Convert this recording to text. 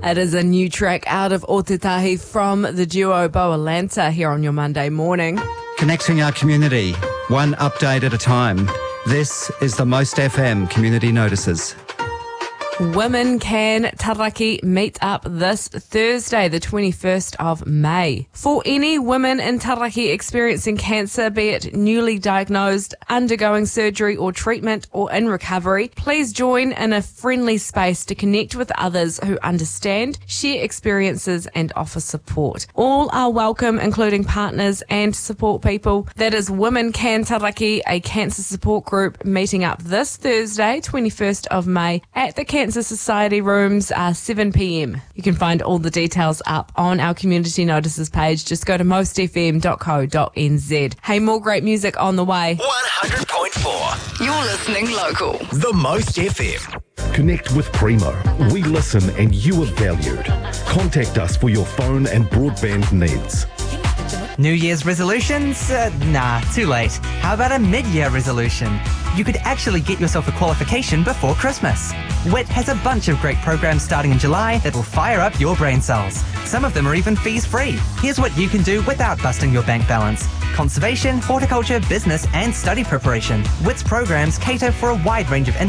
It is a new track out of Otetahi from the duo Boalanta here on your Monday morning. Connecting our community, one update at a time. This is the Most FM Community Notices. Women Can Taraki meet up this Thursday, the 21st of May. For any women in Taraki experiencing cancer, be it newly diagnosed, undergoing surgery or treatment, or in recovery, please join in a friendly space to connect with others who understand, share experiences and offer support. All are welcome, including partners and support people. That is Women Can Taraki, a cancer support group, meeting up this Thursday, 21st of May at the Cancer Society Rooms, 7 p.m. You can find all the details up on our community notices page. Just go to mostfm.co.nz. Hey, more great music on the way. 100.4. You're listening local. The Most FM. Connect with Primo. We listen and you are valued. Contact us for your phone and broadband needs. New Year's resolutions? Nah, too late. How about a mid-year resolution? You could actually get yourself a qualification before Christmas. WIT has a bunch of great programs starting in July that will fire up your brain cells. Some of them are even fees-free. Here's what you can do without busting your bank balance. Conservation, horticulture, business and study preparation. WIT's programs cater for a wide range of